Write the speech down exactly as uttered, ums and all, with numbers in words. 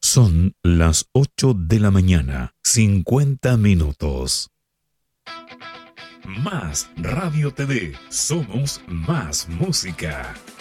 Son las ocho de la mañana, cincuenta minutos. Más Radio T V, somos más música.